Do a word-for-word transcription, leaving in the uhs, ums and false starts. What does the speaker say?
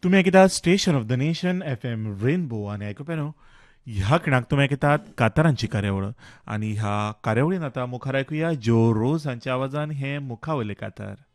तुम्ही ऐकतात station of the nation F M rainbow आणि ऐकूप्यानो ह्या खिणाक तुम्ही ऐकतात कातारांची कार्यावळ आणि ह्या कार्यावळीन आता मुखार ऐकूया जो रोज हांच्या आवाजान हे मुखावले कातार.